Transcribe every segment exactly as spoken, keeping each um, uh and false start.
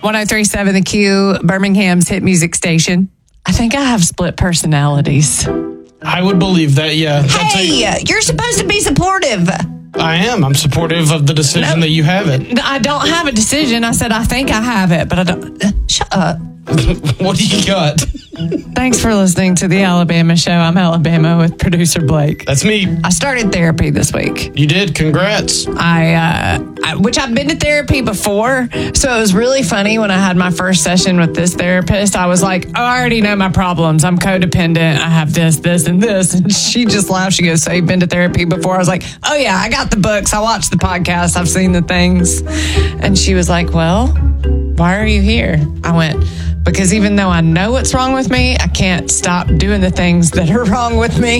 one oh three point seven The Q, Birmingham's hit music station. I think I have split personalities. I would believe that, yeah. That's Hey, a, you're supposed to be supportive. I am. I'm supportive of the decision No, that you have it. I don't have a decision. I said I think I have it, but I don't. Uh, shut up. What do you got? Thanks for listening to the Alabama Show. I'm Alabama with producer Blake. That's me. I started therapy this week. You did. Congrats. I, uh, I, which I've been to therapy before, so it was really funny when I had my first session with this therapist. I was like, oh, I already know my problems. I'm codependent. I have this, this, and this. And she just laughed. She goes, so you've been to therapy before? I was like, oh yeah, I got the books. I watched the podcast. I've seen the things. And she was like, well, why are you here? I went, because even though I know what's wrong with me, I can't stop doing the things that are wrong with me.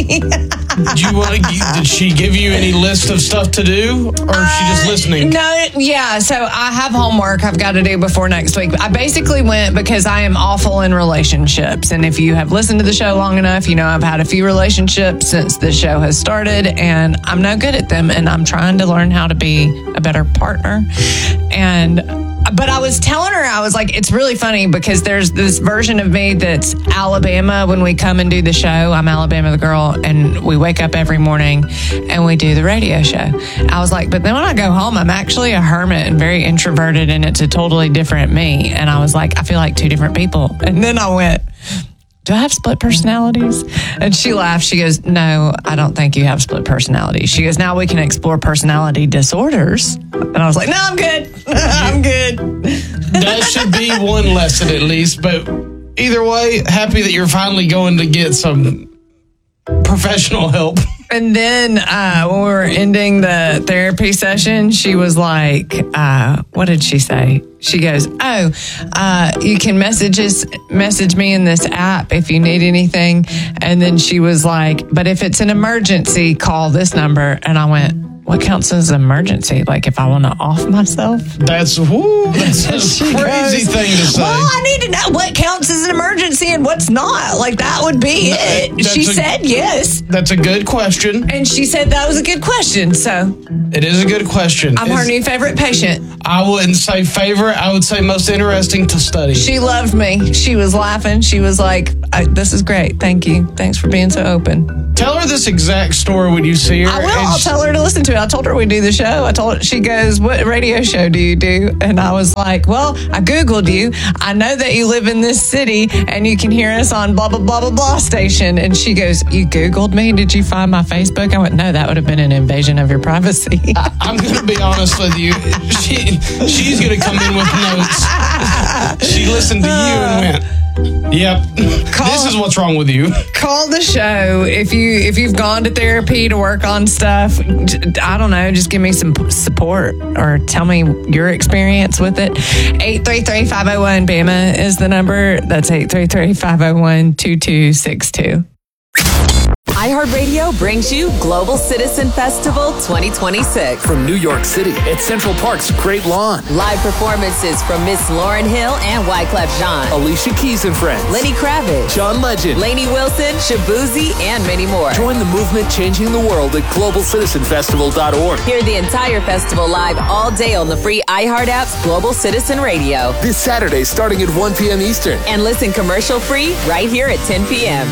Did you want to? Did she give you any list of stuff to do, or is she just listening? Uh, no, yeah. So I have homework I've got to do before next week. I basically went because I am awful in relationships, and if you have listened to the show long enough, you know I've had a few relationships since the show has started, and I'm no good at them, and I'm trying to learn how to be a better partner, and. But I was telling her, I was like, it's really funny because there's this version of me that's Alabama when we come and do the show. I'm Alabama the girl, and we wake up every morning and we do the radio show. I was like, but then when I go home, I'm actually a hermit and very introverted, and it's a totally different me. And I was like, I feel like two different people. And then I went, do I have split personalities? And she laughed. She goes, no, I don't think you have split personalities. She goes, now we can explore personality disorders. And I was like, no, I'm good. I'm good. That should be one lesson at least. But either way, happy that you're finally going to get some professional help. And then uh, when we were ending the therapy session, she was like, uh, what did she say? She goes, oh, uh, you can message us, message me in this app if you need anything. And then she was like, but if it's an emergency, call this number. And I went, what counts as an emergency? Like if I want to off myself? That's, whoo, that's a crazy goes, thing to say. Well, I need to know what counts as an emergency and what's not. Like that would be it. That's She a- said yes. That's a good question. And she said that was a good question. So It is a good question. I'm her Is- new favorite patient. I wouldn't say favorite. I would say most interesting to study. She loved me. She was laughing. She was like, this is great. Thank you. Thanks for being so open. Tell her this exact story when you see her. I will. and I'll she- tell her to listen to it. I told her we do the show. I told her, she goes, what radio show do you do? And I was like, well, I Googled you. I know that you live in this city and you can hear us on blah, blah, blah, blah, blah station. And she goes, you Googled me? Did you find my Facebook? I went, no, that would have been an invasion of your privacy. I'm going to be honest with you. She She's going to come in with notes. She listened to you and went, yep, Call- this is what's wrong with you. Call the show if you if you've gone to therapy to work on stuff. I don't know, just give me some support or tell me your experience with it. eight three three, five oh one, B A M A is the number. That's eight three three, five oh one, two two six two. iHeartRadio brings you Global Citizen Festival twenty twenty-six. From New York City at Central Park's Great Lawn. Live performances from Miss Lauryn Hill and Wyclef Jean, Alicia Keys and Friends. Lenny Kravitz, John Legend. Lainey Wilson, Shabuzi, and many more. Join the movement changing the world at global citizen festival dot org. Hear the entire festival live all day on the free iHeart app's Global Citizen Radio. This Saturday starting at one p.m. Eastern. And listen commercial free right here at ten p.m.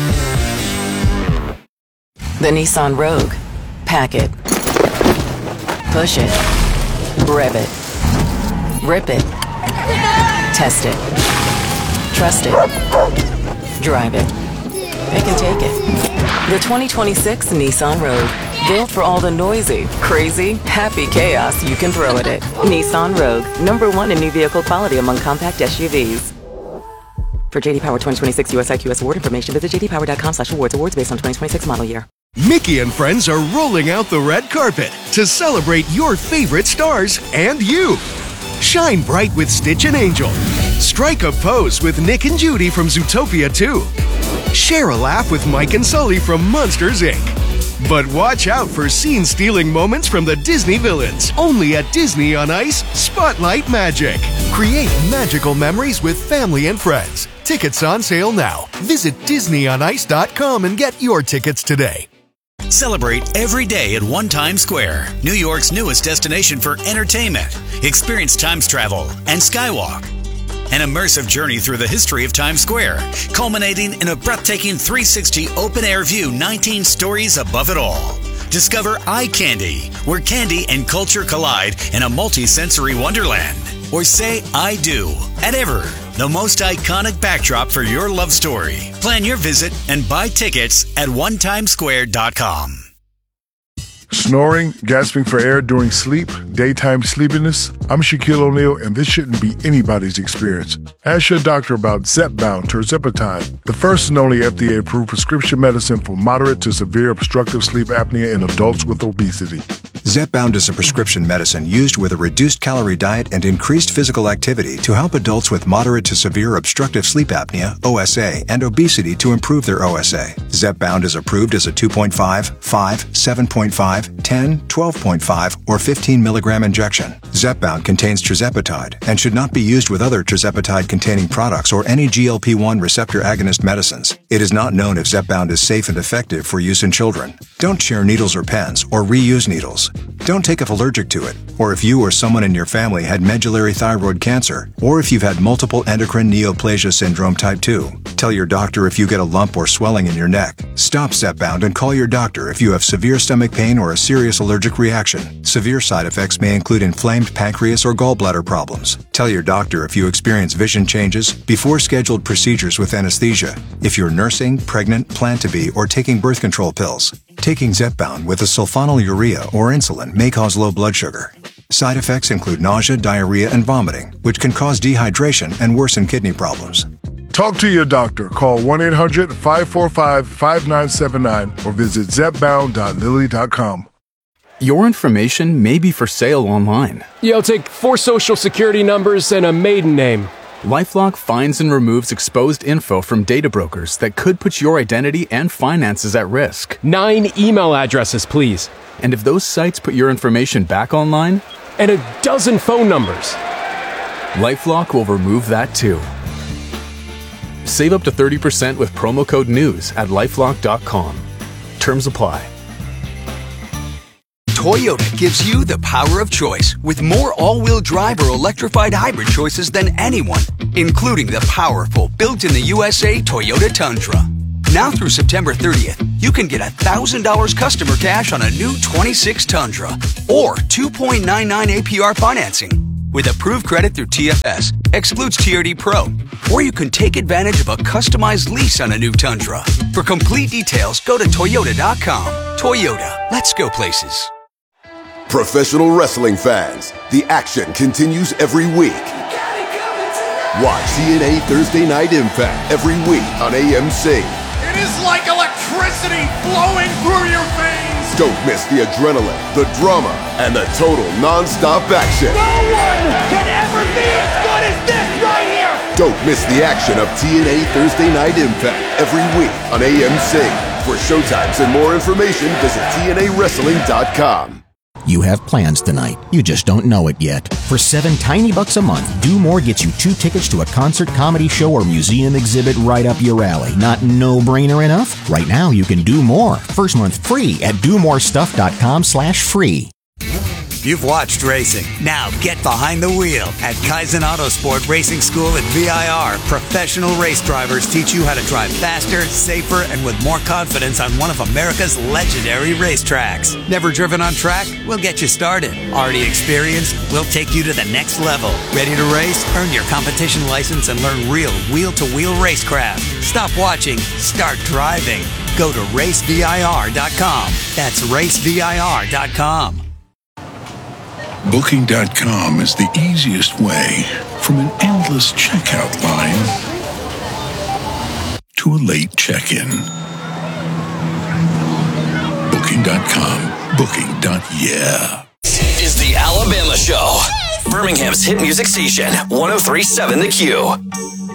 The Nissan Rogue. Pack it. Push it. Rev it. Rip it. Test it. Trust it. Drive it. Pick and take it. The twenty twenty-six Nissan Rogue. Built for all the noisy, crazy, happy chaos you can throw at it. Nissan Rogue. Number one in new vehicle quality among compact S U Vs. For J D Power twenty twenty-six U S I Q S award information, visit j d power dot com slash awards. Awards based on twenty twenty-six model year. Mickey and friends are rolling out the red carpet to celebrate your favorite stars and you. Shine bright with Stitch and Angel. Strike a pose with Nick and Judy from Zootopia two. Share a laugh with Mike and Sully from Monsters, Incorporated. But watch out for scene-stealing moments from the Disney villains. Only at Disney on Ice, Spotlight Magic. Create magical memories with family and friends. Tickets on sale now. Visit disney on ice dot com and get your tickets today. Celebrate every day at One Times Square, New York's newest destination for entertainment. Experience Times travel and Skywalk. An immersive journey through the history of Times Square, culminating in a breathtaking three sixty open-air view nineteen stories above it all. Discover Eye Candy, where candy and culture collide in a multi-sensory wonderland. Or say I do at Ever, the most iconic backdrop for your love story. Plan your visit and buy tickets at one times square dot com. Snoring, gasping for air during sleep, daytime sleepiness? I'm Shaquille O'Neal, and this shouldn't be anybody's experience. Ask your doctor about Zepbound tirzepatide, the first and only F D A-approved prescription medicine for moderate to severe obstructive sleep apnea in adults with obesity. Zepbound is a prescription medicine used with a reduced calorie diet and increased physical activity to help adults with moderate to severe obstructive sleep apnea, O S A, and obesity to improve their O S A. Zepbound is approved as a two point five, five, seven point five, ten, twelve point five, or fifteen milligram injection. Zepbound contains tirzepatide and should not be used with other tirzepatide-containing products or any G L P one receptor agonist medicines. It is not known if Zepbound is safe and effective for use in children. Don't share needles or pens or reuse needles. Don't take if allergic to it, or if you or someone in your family had medullary thyroid cancer, or if you've had multiple endocrine neoplasia syndrome type two. Tell your doctor if you get a lump or swelling in your neck. Stop Zepbound and call your doctor if you have severe stomach pain or a serious allergic reaction. Severe side effects may include inflamed pancreas or gallbladder problems. Tell your doctor if you experience vision changes before scheduled procedures with anesthesia, if you're nursing, pregnant, plan to be, or taking birth control pills. Taking Zepbound with a sulfonylurea or insulin may cause low blood sugar. Side effects include nausea, diarrhea, and vomiting, which can cause dehydration and worsen kidney problems. Talk to your doctor. Call one eight hundred, five four five, five nine seven nine or visit zepbound dot lilly dot com. Your information may be for sale online. You'll take four social security numbers and a maiden name. LifeLock finds and removes exposed info from data brokers that could put your identity and finances at risk. Nine email addresses, please. And if those sites put your information back online? And a dozen phone numbers. LifeLock will remove that too. Save up to thirty percent with promo code NEWS at lifelock dot com. Terms apply. Toyota gives you the power of choice with more all-wheel drive or electrified hybrid choices than anyone, including the powerful built-in-the-U S A Toyota Tundra. Now through September thirtieth, you can get one thousand dollars customer cash on a new twenty-six Tundra or two point nine nine A P R financing. With approved credit through T F S, excludes T R D Pro. Or you can take advantage of a customized lease on a new Tundra. For complete details, go to toyota dot com. Toyota, let's go places. Professional wrestling fans, the action continues every week. Watch T N A Thursday Night Impact every week on A M C. It is like electricity flowing through your veins. Don't miss the adrenaline, the drama, and the total non-stop action. No one can ever be as good as this right here. Don't miss the action of T N A Thursday Night Impact every week on A M C. For showtimes and more information, visit T N A wrestling dot com. You have plans tonight. You just don't know it yet. For seven tiny bucks a month, Do More gets you two tickets to a concert, comedy show, or museum exhibit right up your alley. Not no-brainer enough? Right now, you can do more. First month free at do more stuff dot com slash free. You've watched racing. Now get behind the wheel. At Kaizen Autosport Racing School at V I R, professional race drivers teach you how to drive faster, safer, and with more confidence on one of America's legendary racetracks. Never driven on track? We'll get you started. Already experienced? We'll take you to the next level. Ready to race? Earn your competition license and learn real wheel-to-wheel racecraft. Stop watching. Start driving. Go to race V I R dot com. That's race V I R dot com. Booking dot com is the easiest way from an endless checkout line to a late check-in. Booking dot com. Booking. Yeah. Is the Alabama Show. Birmingham's hit music station, one oh three point seven The Q.